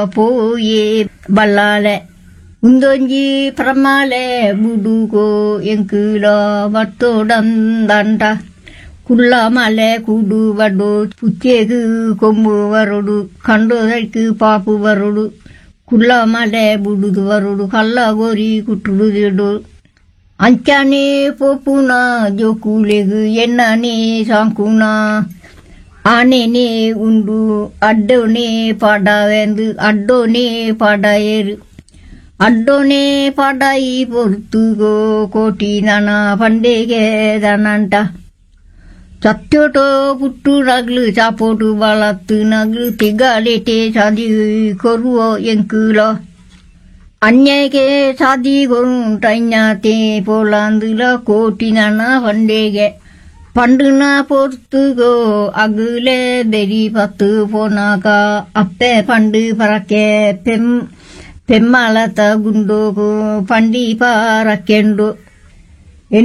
போயே பல்லாலே உந்தொஞ்சி பிரமாலே புடுகோ எங்குலோ வட்டோடந்தாண்டா குள்ளமலை கூடு வடு புத்தேகு கொம்பு வருடு கண்டோதைக்கு பாப்பு வருடு குள்ளமலை புடுது வருடு கள்ளகோரி குட்டுடுதிடு அஞ்சானே போப்புனா ஜோக்குலேகு என்னனே சாங்குனா ஆனேனே உண்டு அட்டோனே பாடாவேந்து அட்டோனே பாடாயேரு அட்டோனே பாடாயி பொறுத்துகோ கோட்டி நானா பண்டேகே தானண்டா சத்தோட்டோ புட்டு நகலு சாப்போட்டு வளர்த்து நகலு திகாலேட்டே சாதி கொருவோ எங்குலோ அன்னைக்கே சாதி கொரும் டைஞாத்தே போலாந்துல கோட்டி நானா பண்டேகே பண்டுனா பொறுத்துகோ அகுலே பெரி பத்து போனாக்கா அப்பே பண்டு பறக்கே பெம்மாலத்த குண்டோகு பண்டி பறக்கெண்டு